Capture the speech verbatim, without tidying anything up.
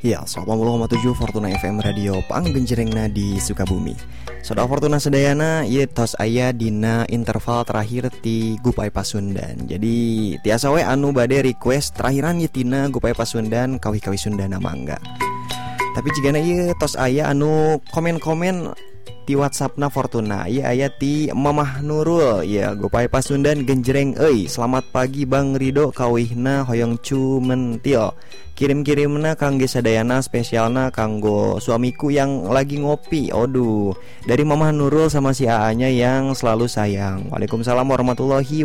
Ya, seratus koma tujuh Fortuna F M Radio Panggenjerengna di Sukabumi. Saudara Fortuna sedayana ieu tos aya dina interval terakhir ti Gupay Pasundan. Jadi tiasa we anu bade request terakhiran ieu tina Gupay Pasundan kawih-kawih Sundana mangga. Tapi jigana ieu tos aya anu komen-komen ti WhatsAppna Fortuna. Ieu aya ti Mamah Nurul. Ya, Gupay Pasundan genjreng euy. Selamat pagi Bang Rido kawihna hoyong cumentil. Kirim-kirimna kangge sadayana spesialna kanggo suamiku yang lagi ngopi. Aduh, dari Mamah Nurul sama si A A-nya yang selalu sayang. Waalaikumsalam warahmatullahi